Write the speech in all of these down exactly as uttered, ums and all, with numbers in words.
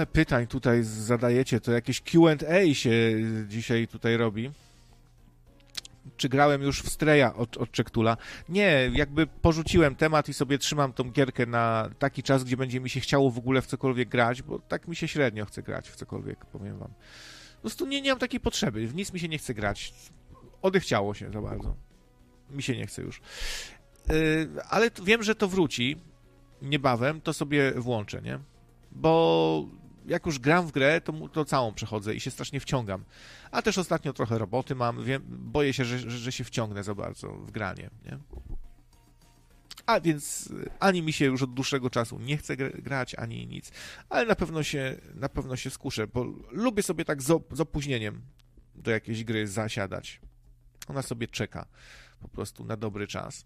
ale pytań tutaj zadajecie, to jakieś Q and A się dzisiaj tutaj robi. Czy grałem już w Streja od, od Czektula? Nie, jakby porzuciłem temat i sobie trzymam tą gierkę na taki czas, gdzie będzie mi się chciało w ogóle w cokolwiek grać, bo tak mi się średnio chce grać w cokolwiek, powiem wam. Po prostu nie, nie mam takiej potrzeby, w nic mi się nie chce grać. Odechciało się za bardzo. Mi się nie chce już. Yy, ale wiem, że to wróci niebawem, to sobie włączę, nie? Bo jak już gram w grę, to, to całą przechodzę i się strasznie wciągam. A też ostatnio trochę roboty mam, wiem, boję się, że, że się wciągnę za bardzo w granie, nie? A więc ani mi się już od dłuższego czasu nie chce grać, ani nic. Ale na pewno się, na pewno się skuszę, bo lubię sobie tak z, op- z opóźnieniem do jakiejś gry zasiadać. Ona sobie czeka po prostu na dobry czas.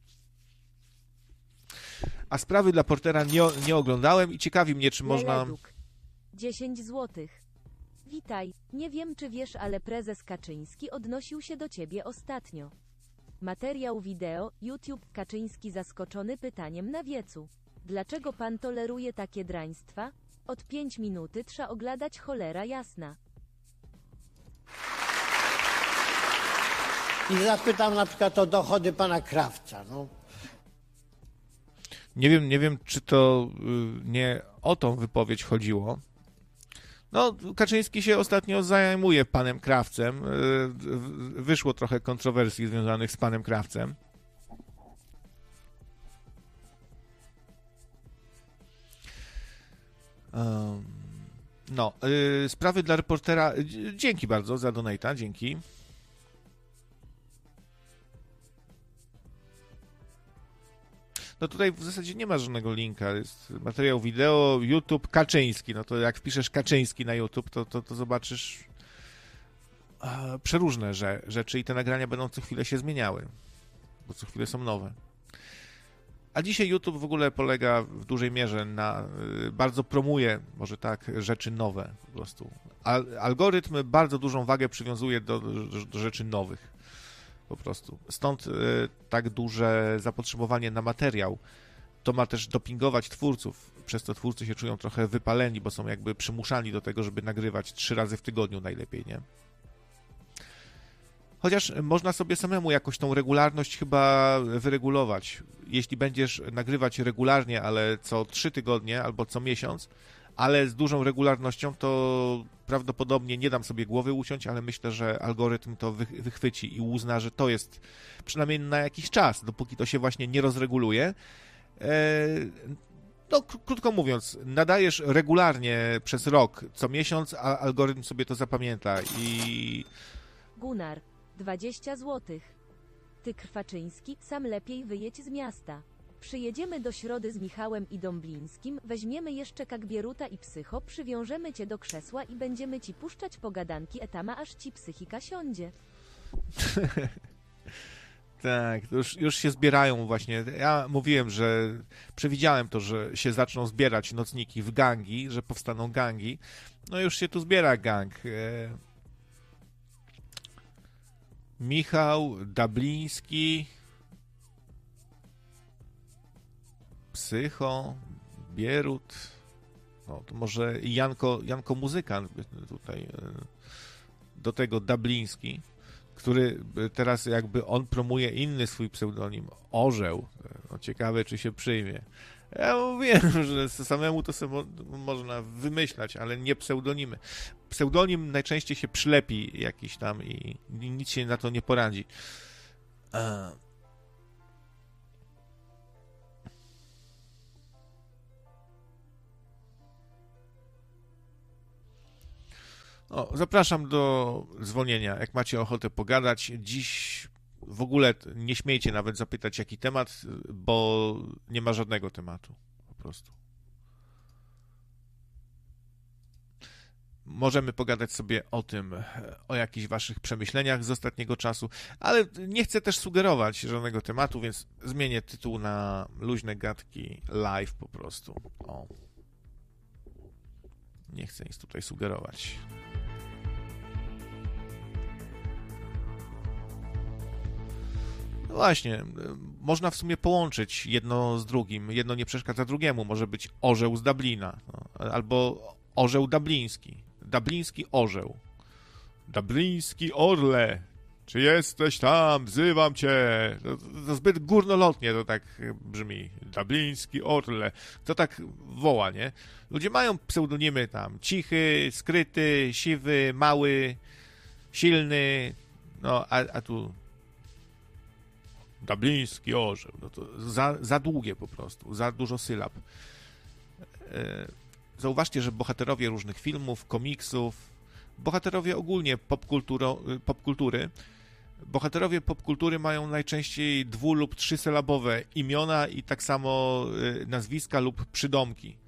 A sprawy dla Portera nie, nie oglądałem i ciekawi mnie, czy można... Leleduk. dziesięć złotych. Witaj, nie wiem czy wiesz, ale prezes Kaczyński odnosił się do ciebie ostatnio. Materiał wideo, YouTube, Kaczyński zaskoczony pytaniem na wiecu. Dlaczego pan toleruje takie draństwa? Od pięć minuty trza oglądać, cholera jasna. I zapytam na przykład o dochody pana Krawca, no. Nie wiem, nie wiem, czy to nie o tą wypowiedź chodziło. No, Kaczyński się ostatnio zajmuje panem Krawcem. Wyszło trochę kontrowersji związanych z panem Krawcem. No, sprawy dla reportera. Dzięki bardzo za donata, dzięki. No tutaj w zasadzie nie ma żadnego linka, jest materiał wideo, YouTube, Kaczyński, no to jak wpiszesz Kaczyński na YouTube, to, to, to zobaczysz e, przeróżne że, rzeczy i te nagrania będą co chwilę się zmieniały, bo co chwilę są nowe. A dzisiaj YouTube w ogóle polega w dużej mierze na, y, bardzo promuje, może tak, rzeczy nowe po prostu. Al, algorytm bardzo dużą wagę przywiązuje do, do, do rzeczy nowych. Po prostu. Stąd y, tak duże zapotrzebowanie na materiał. To ma też dopingować twórców. Przez to twórcy się czują trochę wypaleni, bo są jakby przymuszani do tego, żeby nagrywać trzy razy w tygodniu najlepiej, nie? Chociaż można sobie samemu jakoś tą regularność chyba wyregulować. Jeśli będziesz nagrywać regularnie, ale co trzy tygodnie albo co miesiąc, ale z dużą regularnością, to prawdopodobnie nie dam sobie głowy uciąć, ale myślę, że algorytm to wychwyci i uzna, że to jest przynajmniej na jakiś czas, dopóki to się właśnie nie rozreguluje. No, krótko mówiąc, nadajesz regularnie przez rok, co miesiąc, a algorytm sobie to zapamięta i... Gunnar, dwadzieścia złotych. Ty, Krwaczyński, sam lepiej wyjedź z miasta. Przyjedziemy do Środy z Michałem i Dąblińskim, weźmiemy jeszcze Kagbieruta i Psycho, przywiążemy cię do krzesła i będziemy ci puszczać pogadanki etama, aż ci psychika siądzie. Tak, to już, już się zbierają właśnie. Ja mówiłem, że przewidziałem to, że się zaczną zbierać nocniki w gangi, że powstaną gangi. No już się tu zbiera gang. Michał, Dabliński, Psycho, Bierut, no to może Janko, Janko Muzykant tutaj, do tego Dabliński, który teraz jakby on promuje inny swój pseudonim, Orzeł. No, ciekawe, czy się przyjmie. Ja mówiłem, że samemu to sobie można wymyślać, ale nie pseudonimy. Pseudonim najczęściej się przylepi jakiś tam i nic się na to nie poradzi. O, zapraszam do dzwonienia, jak macie ochotę pogadać. Dziś w ogóle nie śmiejcie nawet zapytać, jaki temat, bo nie ma żadnego tematu. Po prostu. Możemy pogadać sobie o tym, o jakichś waszych przemyśleniach z ostatniego czasu, ale nie chcę też sugerować żadnego tematu, więc zmienię tytuł na Luźne Gadki Live po prostu. O. Nie chcę nic tutaj sugerować. No właśnie, można w sumie połączyć jedno z drugim. Jedno nie przeszkadza drugiemu. Może być orzeł z Dublina, no, albo orzeł dubliński. Dubliński orzeł. Dubliński orle, czy jesteś tam? Wzywam cię. To, to zbyt górnolotnie to tak brzmi. Dubliński orle. To tak woła, nie? Ludzie mają pseudonimy tam. Cichy, skryty, siwy, mały, silny. No, a, a tu Dubliński orzeł. No to za, za długie po prostu. Za dużo sylab. Zauważcie, że bohaterowie różnych filmów, komiksów, bohaterowie ogólnie popkultury, bohaterowie popkultury mają najczęściej dwu- lub trzysylabowe imiona i tak samo nazwiska lub przydomki.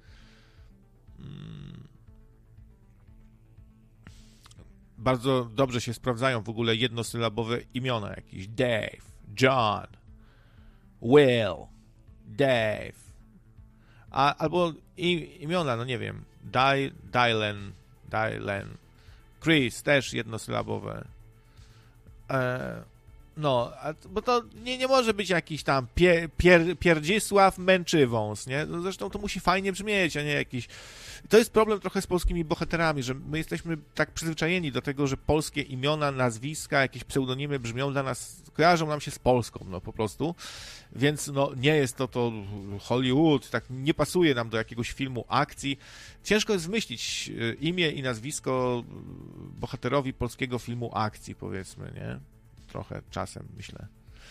Bardzo dobrze się sprawdzają w ogóle jednosylabowe imiona, jakieś Dave, John, Will, Dave. A, albo imiona, no nie wiem, Dy, Dylan, Dylan, Chris, też jednosylabowe. E, no, a, bo to nie, nie może być jakiś tam pier, pier, Pierdzisław Męczywąs, nie? No zresztą to musi fajnie brzmieć, a nie jakiś... To jest problem trochę z polskimi bohaterami, że my jesteśmy tak przyzwyczajeni do tego, że polskie imiona, nazwiska, jakieś pseudonimy brzmią dla nas, kojarzą nam się z Polską, no po prostu. Więc no nie jest to to Hollywood, tak nie pasuje nam do jakiegoś filmu akcji. Ciężko jest wymyślić imię i nazwisko bohaterowi polskiego filmu akcji, powiedzmy, nie? Trochę czasem, myślę.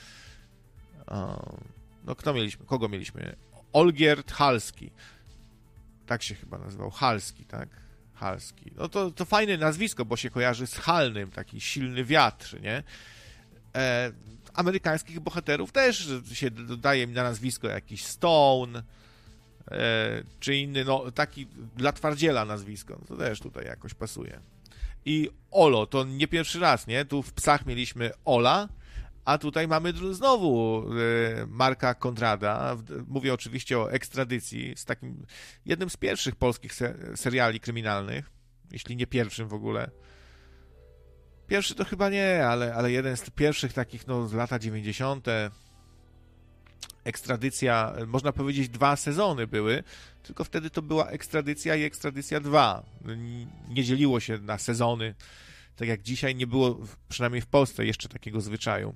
No kto mieliśmy? Kogo mieliśmy? Olgierd Halski. Tak się chyba nazywał. Halski, tak? Halski. No to, to fajne nazwisko, bo się kojarzy z halnym, taki silny wiatr, nie? E, amerykańskich bohaterów też się dodaje na nazwisko jakiś Stone, e, czy inny, no taki dla twardziela nazwisko. No to też tutaj jakoś pasuje. I Olo, to nie pierwszy raz, nie? Tu w Psach mieliśmy Ola, a tutaj mamy znowu Marka Konrada. Mówię oczywiście o Ekstradycji, z takim jednym z pierwszych polskich seriali kryminalnych, jeśli nie pierwszym w ogóle. Pierwszy to chyba nie, ale, ale jeden z pierwszych takich, no, z lata dziewięćdziesiąte. Ekstradycja, można powiedzieć, dwa sezony były, tylko wtedy to była Ekstradycja i Ekstradycja dwa. Nie dzieliło się na sezony, tak jak dzisiaj nie było, przynajmniej w Polsce, jeszcze takiego zwyczaju.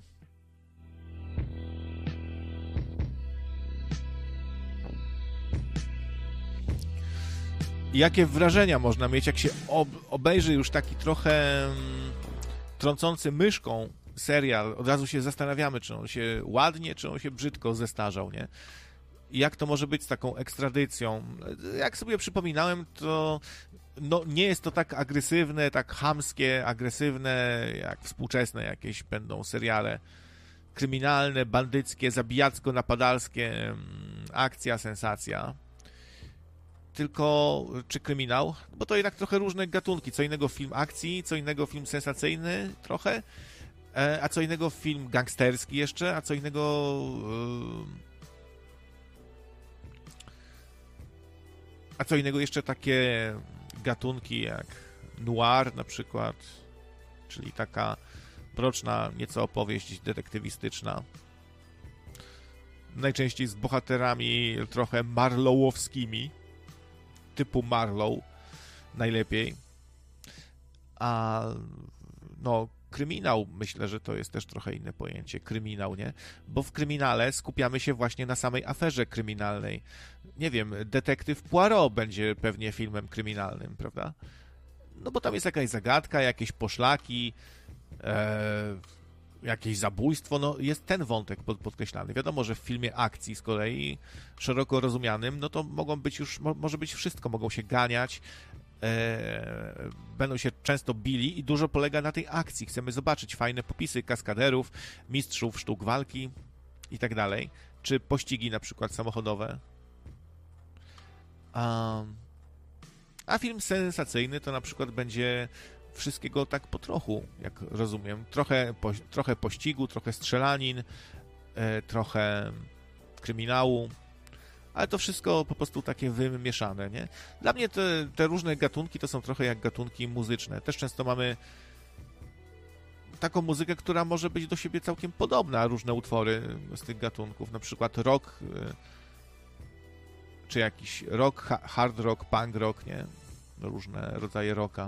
Jakie wrażenia można mieć, jak się ob- obejrzy już taki trochę trącący myszką serial, od razu się zastanawiamy, czy on się ładnie, czy on się brzydko zestarzał, nie? I jak to może być z taką ekstradycją? Jak sobie przypominałem, to no, nie jest to tak agresywne, tak chamskie, agresywne, jak współczesne jakieś będą seriale kryminalne, bandyckie, zabijacko-napadalskie, akcja, sensacja. Tylko, czy kryminał? Bo to jednak trochę różne gatunki. Co innego film akcji, co innego film sensacyjny trochę, a co innego film gangsterski jeszcze, a co innego... A co innego jeszcze takie gatunki jak noir na przykład, czyli taka mroczna nieco opowieść detektywistyczna. Najczęściej z bohaterami trochę marlowowskimi, typu Marlow najlepiej. A no, kryminał, myślę, że to jest też trochę inne pojęcie, kryminał, nie? Bo w kryminale skupiamy się właśnie na samej aferze kryminalnej. Nie wiem, Detektyw Poirot będzie pewnie filmem kryminalnym, prawda? No bo tam jest jakaś zagadka, jakieś poszlaki, e, jakieś zabójstwo, no jest ten wątek pod, podkreślany. Wiadomo, że w filmie akcji z kolei, szeroko rozumianym, no to mogą być już, mo, może być wszystko, mogą się ganiać, e, będą się często bili i dużo polega na tej akcji. Chcemy zobaczyć fajne popisy kaskaderów, mistrzów sztuk walki i tak dalej, czy pościgi na przykład samochodowe. A, a film sensacyjny to na przykład będzie wszystkiego tak po trochu, jak rozumiem. Trochę, po, trochę pościgu, trochę strzelanin, e, trochę kryminału, ale to wszystko po prostu takie wymieszane, nie? Dla mnie te, te różne gatunki to są trochę jak gatunki muzyczne. Też często mamy taką muzykę, która może być do siebie całkiem podobna, różne utwory z tych gatunków, na przykład rock, czy jakiś rock, hard rock, punk rock, nie? różne rodzaje rocka.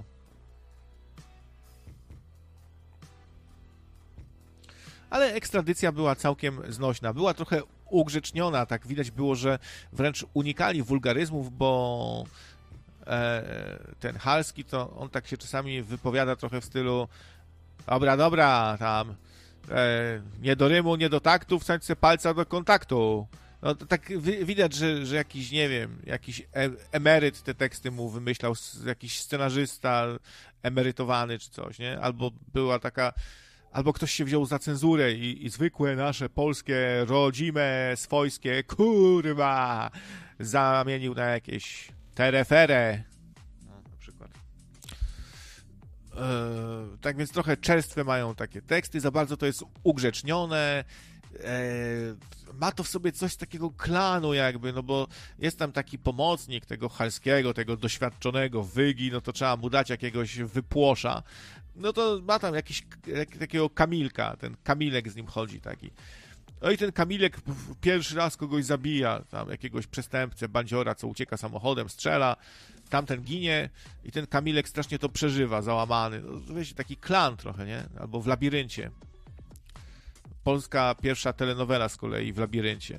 Ale ekstradycja była całkiem znośna. Była trochę ugrzeczniona, tak widać było, że wręcz unikali wulgaryzmów, bo e, ten Halski, to on tak się czasami wypowiada trochę w stylu dobra, dobra, tam e, nie do rymu, nie do taktu, wstać se palca do kontaktu. No to tak wi- widać, że, że jakiś, nie wiem, jakiś e- emeryt te teksty mu wymyślał, jakiś scenarzysta emerytowany czy coś, nie? Albo była taka, albo ktoś się wziął za cenzurę i, i zwykłe nasze polskie, rodzime, swojskie, kurwa, zamienił na jakieś tereferę. No, na przykład. Eee, tak więc trochę czerstwe mają takie teksty, za bardzo to jest ugrzecznione. Eee, ma to w sobie coś takiego klanu jakby, no bo jest tam taki pomocnik tego Halskiego, tego doświadczonego Wygi, no to trzeba mu dać jakiegoś wypłosza. No to ma tam jakiś jak, takiego Kamilka, ten Kamilek z nim chodzi taki. No i ten Kamilek pierwszy raz kogoś zabija, tam jakiegoś przestępcę, bandziora, co ucieka samochodem, strzela, tamten ginie i ten Kamilek strasznie to przeżywa, załamany. No, wiecie, taki klan trochę, nie? Albo w Labiryncie. Polska pierwsza telenowela z kolei w Labiryncie.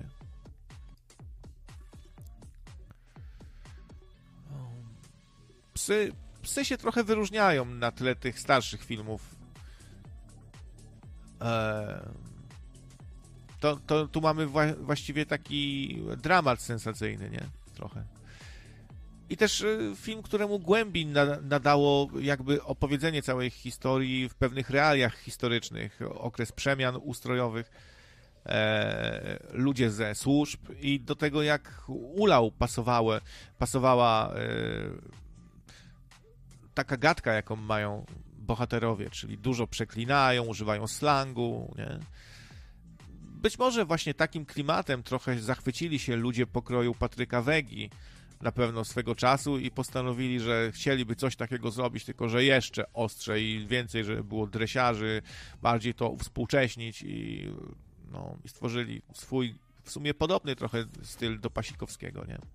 Psy, psy się trochę wyróżniają na tle tych starszych filmów. Eee, to, to tu mamy wła- właściwie taki dramat sensacyjny, nie? Trochę. I też y, film, któremu głębi na- nadało jakby opowiedzenie całej historii w pewnych realiach historycznych, okres przemian ustrojowych, e, ludzie ze służb i do tego jak ulał pasowały, pasowała e, taka gadka, jaką mają bohaterowie, czyli dużo przeklinają, używają slangu, nie? Być może właśnie takim klimatem trochę zachwycili się ludzie pokroju Patryka Wegi na pewno swego czasu i postanowili, że chcieliby coś takiego zrobić, tylko że jeszcze ostrzej i więcej, żeby było dresiarzy, bardziej to współcześnić i, no, i stworzyli swój w sumie podobny trochę styl do Pasikowskiego, nie?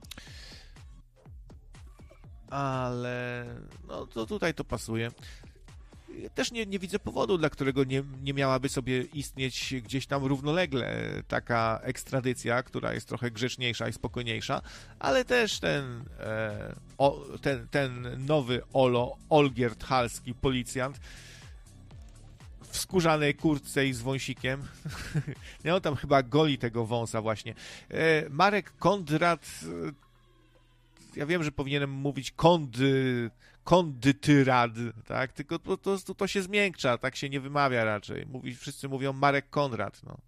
Ale no to tutaj to pasuje. Też nie, nie widzę powodu, dla którego nie, nie miałaby sobie istnieć gdzieś tam równolegle taka ekstradycja, która jest trochę grzeczniejsza i spokojniejsza, ale też ten, e, o, ten, ten nowy Olo, Olgierd Halski, policjant w skórzanej kurtce i z wąsikiem. Nie, on tam chyba goli tego wąsa właśnie. E, Marek Kondrat, ja wiem, że powinienem mówić kondy, kondytyrad, tak? Tylko po prostu to się zmiękcza, tak się nie wymawia raczej. Mówi, wszyscy mówią Marek Konrad, no.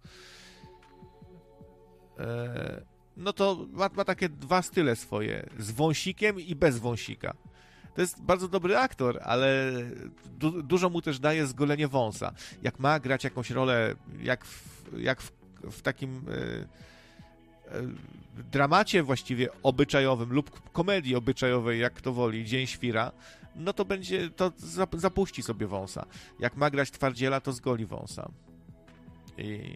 E, no to ma, ma takie dwa style swoje, z wąsikiem i bez wąsika. To jest bardzo dobry aktor, ale du, dużo mu też daje zgolenie wąsa. Jak ma grać jakąś rolę, jak w, jak w, w takim... E, dramacie właściwie obyczajowym lub komedii obyczajowej, jak kto woli, Dzień Świra, no to będzie, to zapuści sobie wąsa. Jak ma grać twardziela, to zgoli wąsa. I,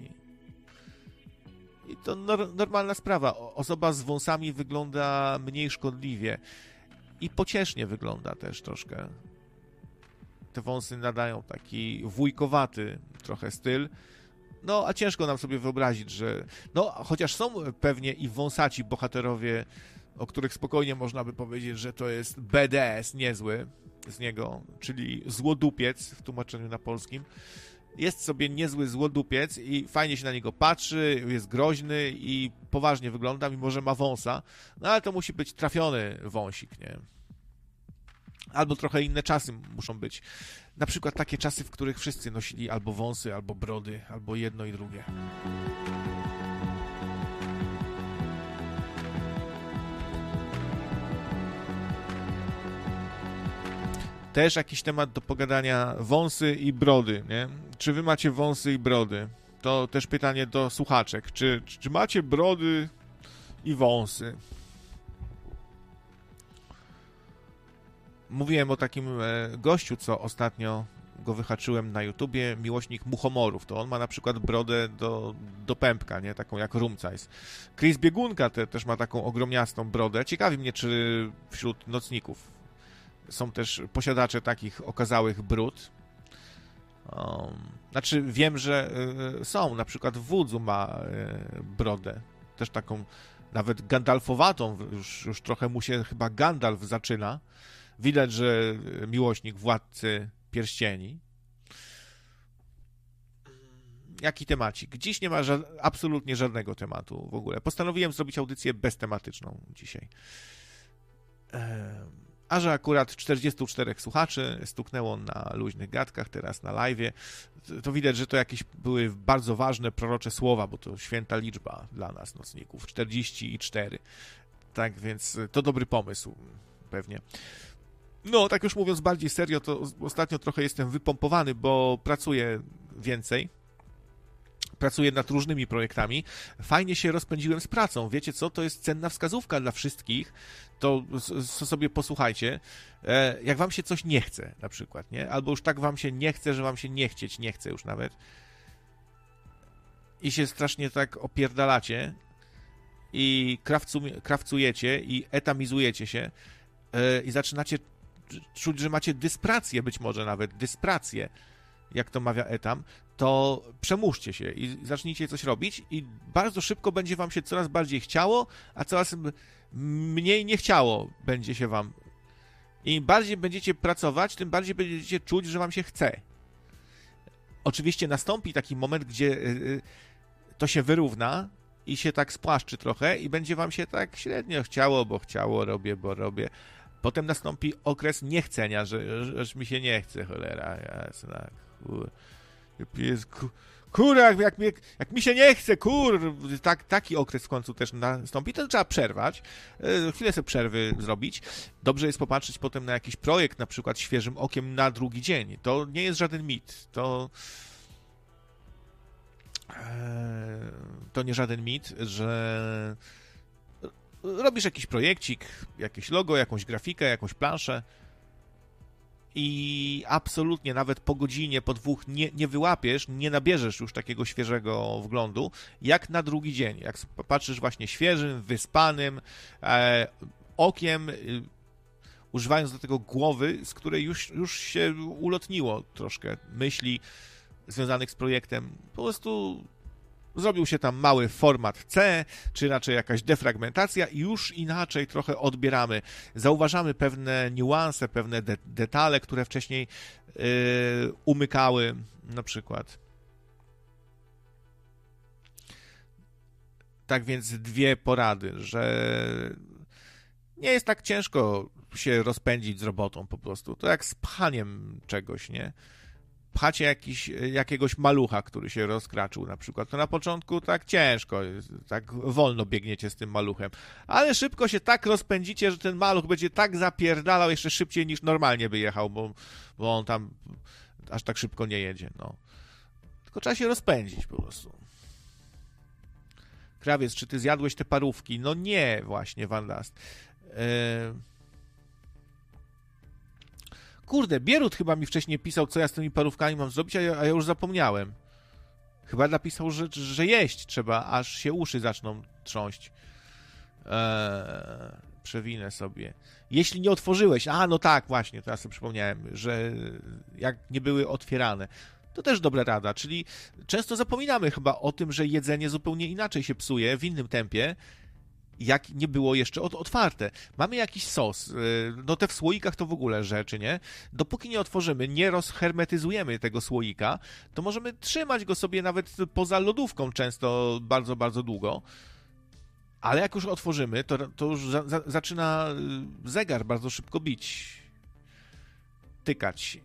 i to nor, normalna sprawa. Osoba z wąsami wygląda mniej szkodliwie i pociesznie wygląda też troszkę. Te wąsy nadają taki wujkowaty trochę styl. No, a ciężko nam sobie wyobrazić, że... No, chociaż są pewnie i wąsaci bohaterowie, o których spokojnie można by powiedzieć, że to jest B D S niezły z niego, czyli złodupiec w tłumaczeniu na polskim. Jest sobie niezły złodupiec i fajnie się na niego patrzy, jest groźny i poważnie wygląda, mimo że ma wąsa. No, ale to musi być trafiony wąsik, nie? Albo trochę inne czasy muszą być. Na przykład takie czasy, w których wszyscy nosili albo wąsy, albo brody, albo jedno i drugie. Też jakiś temat do pogadania, wąsy i brody, nie? Czy wy macie wąsy i brody? To też pytanie do słuchaczek. Czy, czy macie brody i wąsy? Mówiłem o takim gościu, co ostatnio go wyhaczyłem na YouTubie, miłośnik muchomorów. To on ma na przykład brodę do, do pępka, nie? Taką jak Rumcajs. Chris Biegunka te, też ma taką ogromniastą brodę. Ciekawi mnie, czy wśród nocników są też posiadacze takich okazałych brud. Um, znaczy wiem, że y, są, na przykład Wódzu ma y, brodę, też taką nawet Gandalfowatą, już, już trochę mu się chyba Gandalf zaczyna. Widać, że miłośnik Władcy Pierścieni. Jaki temacik? Dziś nie ma ża- absolutnie żadnego tematu w ogóle. Postanowiłem zrobić audycję beztematyczną dzisiaj. Ehm. A że akurat czterdziestu czterech słuchaczy stuknęło na luźnych gadkach, teraz na live'ie, to widać, że to jakieś były bardzo ważne, prorocze słowa, bo to święta liczba dla nas, nocników, czterdzieści cztery. Tak więc to dobry pomysł, pewnie. No, tak już mówiąc bardziej serio, to ostatnio trochę jestem wypompowany, bo pracuję więcej. Pracuję nad różnymi projektami. Fajnie się rozpędziłem z pracą. Wiecie co? To jest cenna wskazówka dla wszystkich. To co sobie posłuchajcie. Jak wam się coś nie chce, na przykład, nie? Albo już tak wam się nie chce, że wam się nie chcieć, nie chce już nawet. I się strasznie tak opierdalacie i krawcu, krawcujecie i etamizujecie się i zaczynacie czuć, że macie dysprację, być może nawet dysprację, jak to mawia Etam, to przemóżcie się i zacznijcie coś robić i bardzo szybko będzie wam się coraz bardziej chciało, a coraz mniej nie chciało będzie się wam. Im bardziej będziecie pracować, tym bardziej będziecie czuć, że wam się chce. Oczywiście nastąpi taki moment, gdzie to się wyrówna i się tak spłaszczy trochę i będzie wam się tak średnio chciało, bo chciało, robię, bo robię. Potem nastąpi okres niechcenia, że, że, że mi się nie chce, cholera, jasna, kur... Jest, kur, kur jak, jak, mi, jak mi się nie chce, kur, tak, taki okres w końcu też nastąpi, to trzeba przerwać, chwilę sobie przerwy zrobić. Dobrze jest popatrzeć potem na jakiś projekt, na przykład świeżym okiem na drugi dzień. To nie jest żaden mit, to to nie żaden mit, że robisz jakiś projekcik, jakieś logo, jakąś grafikę, jakąś planszę i absolutnie nawet po godzinie, po dwóch nie, nie wyłapiesz, nie nabierzesz już takiego świeżego wglądu, jak na drugi dzień. Jak patrzysz właśnie świeżym, wyspanym e, okiem, e, używając do tego głowy, z której już, już się ulotniło troszkę myśli związanych z projektem. Po prostu zrobił się tam mały format C, czy raczej jakaś defragmentacja i już inaczej trochę odbieramy. Zauważamy pewne niuanse, pewne de- detale, które wcześniej yy, umykały, na przykład. Tak więc dwie porady, że nie jest tak ciężko się rozpędzić z robotą po prostu. To jak z pchaniem czegoś, nie? Pchacie jakiś, jakiegoś malucha, który się rozkraczył na przykład, to na początku tak ciężko, tak wolno biegniecie z tym maluchem, ale szybko się tak rozpędzicie, że ten maluch będzie tak zapierdalał jeszcze szybciej niż normalnie by jechał, bo, bo on tam aż tak szybko nie jedzie, no. Tylko trzeba się rozpędzić po prostu. Krawiec, czy ty zjadłeś te parówki? No nie, właśnie, Van Last. Yy... Kurde, Bierut chyba mi wcześniej pisał, co ja z tymi parówkami mam zrobić, a ja, a ja już zapomniałem. Chyba napisał, że, że jeść trzeba, aż się uszy zaczną trząść. Eee, przewinę sobie. Jeśli nie otworzyłeś, a no tak, właśnie, teraz sobie przypomniałem, że jak nie były otwierane. To też dobra rada, czyli często zapominamy chyba o tym, że jedzenie zupełnie inaczej się psuje, w innym tempie, jak nie było jeszcze otwarte. Mamy jakiś sos, no te w słoikach to w ogóle rzeczy, nie? Dopóki nie otworzymy, nie rozhermetyzujemy tego słoika, to możemy trzymać go sobie nawet poza lodówką często bardzo, bardzo długo. Ale jak już otworzymy, to, to już za, za, zaczyna zegar bardzo szybko bić. Tykać.